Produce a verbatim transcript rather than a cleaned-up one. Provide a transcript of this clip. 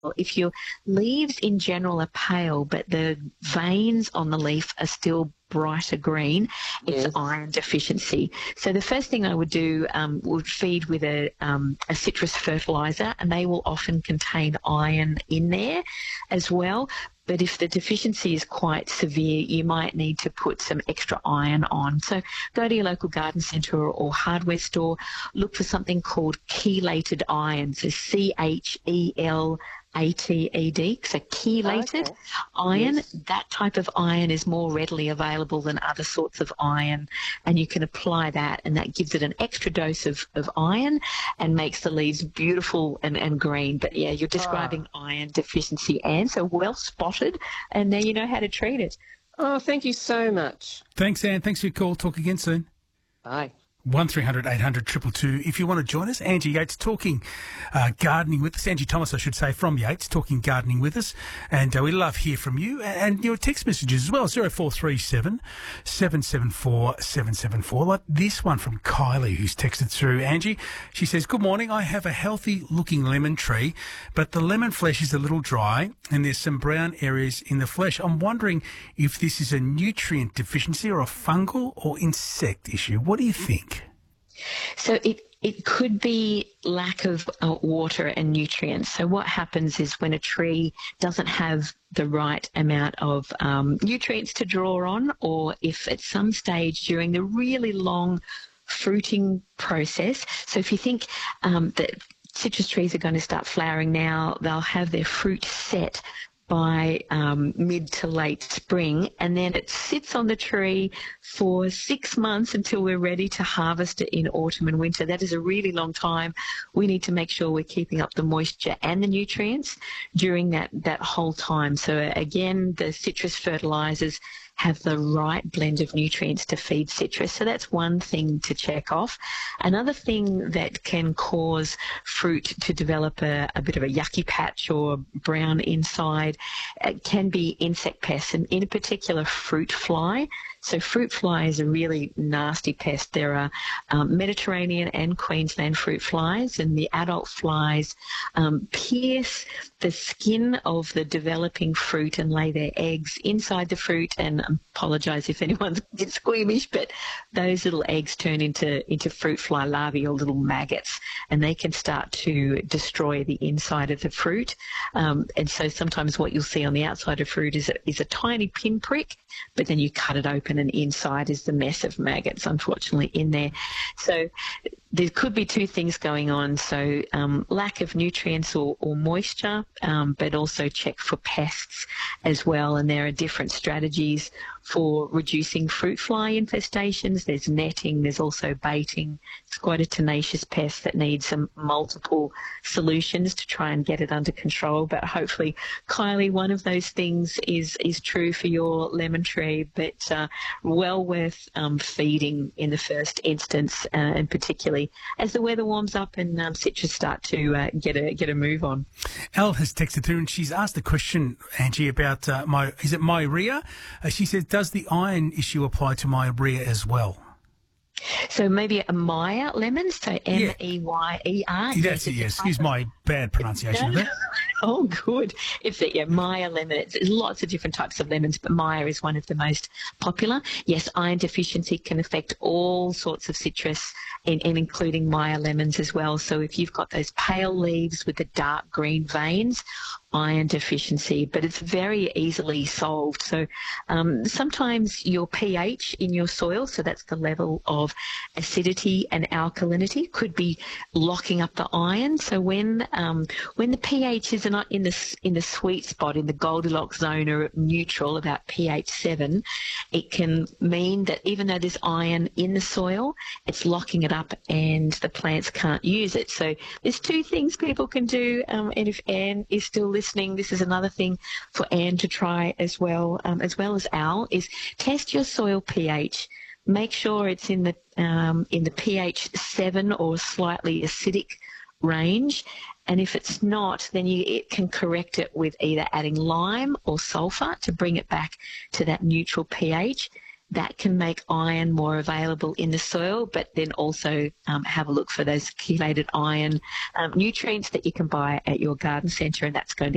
If your leaves in general are pale, but the veins on the leaf are still brighter green, it's Yes. iron deficiency. So the first thing I would do um, would feed with a, um, a citrus fertiliser, and they will often contain iron in there as well. But if the deficiency is quite severe, you might need to put some extra iron on. So go to your local garden centre or, or hardware store, look for something called chelated iron, so C H E L A T E D, so chelated Okay. iron. Yes. That type of iron is more readily available than other sorts of iron, and you can apply that, and that gives it an extra dose of, of iron and makes the leaves beautiful and, and green. But yeah, you're describing Ah. iron deficiency, Anne, so well spotted, and now you know how to treat it. Oh, thank you so much. Thanks, Anne. Thanks for your call. Talk again soon. Bye. one three hundred eight hundred two two two. If you want to join us, Angie Yates talking uh, gardening with us. Angie Thomas, I should say, from Yates, talking gardening with us. And uh, we love to hear from you and, and your text messages as well, zero four three seven, seven seven four, seven seven four. Like this one from Kylie, who's texted through. Angie, she says, good morning. I have a healthy-looking lemon tree, but the lemon flesh is a little dry and there's some brown areas in the flesh. I'm wondering if this is a nutrient deficiency or a fungal or insect issue. What do you think? So it, it could be lack of uh, water and nutrients. So what happens is when a tree doesn't have the right amount of um, nutrients to draw on, or if at some stage during the really long fruiting process, so if you think um, that citrus trees are going to start flowering now, they'll have their fruit set by um, mid to late spring, and then it sits on the tree for six months until we're ready to harvest it in autumn and winter. That is a really long time. We need to make sure we're keeping up the moisture and the nutrients during that, that whole time. So again, the citrus fertilisers have the right blend of nutrients to feed citrus. So that's one thing to check off. Another thing that can cause fruit to develop a, a bit of a yucky patch or brown inside uh, can be insect pests, and in particular fruit fly. So fruit fly is a really nasty pest. There are um, Mediterranean and Queensland fruit flies, and the adult flies um, pierce the skin of the developing fruit and lay their eggs inside the fruit. And I apologise if anyone's a bit squeamish, but those little eggs turn into, into fruit fly larvae or little maggots, and they can start to destroy the inside of the fruit. Um, and so sometimes what you'll see on the outside of fruit is a, is a tiny pinprick, but then you cut it open and inside is the mess of maggots, unfortunately, in there. So there could be two things going on. So um, lack of nutrients or, or moisture, um, but also check for pests as well. And there are different strategies for reducing fruit fly infestations. There's netting, there's also baiting. It's quite a tenacious pest that needs some multiple solutions to try and get it under control. But hopefully, Kylie, one of those things is, is true for your lemon tree, but uh, well worth um, feeding in the first instance, uh, and particularly as the weather warms up and um, citrus start to uh, get a get a move on. Elle has texted through and she's asked a question, Angie, about uh, my is it myria? Uh, she says, does the iron issue apply to myria as well? So maybe a Meyer lemon, so M E Y E R. That's it, yes. Excuse my bad pronunciation of that. Oh, good. It's a yeah, Meyer lemon. It's, there's lots of different types of lemons, but Meyer is one of the most popular. Yes, iron deficiency can affect all sorts of citrus, and, and including Meyer lemons as well. So if you've got those pale leaves with the dark green veins, iron deficiency, but it's very easily solved. So um, sometimes your pH in your soil, so that's the level of acidity and alkalinity, could be locking up the iron. So when um, when the pH is not in the in the sweet spot, in the Goldilocks zone or neutral, about pH seven, it can mean that even though there's iron in the soil, it's locking it up and the plants can't use it. So there's two things people can do, um, and if Anne is still listening, this is another thing for Anne to try as well, um, as well as Al, is test your soil pH. Make sure it's in the um, in the pH seven or slightly acidic range, and if it's not, then you it can correct it with either adding lime or sulfur to bring it back to that neutral pH. That can make iron more available in the soil, but then also um, have a look for those chelated iron um, nutrients that you can buy at your garden centre, and that's going to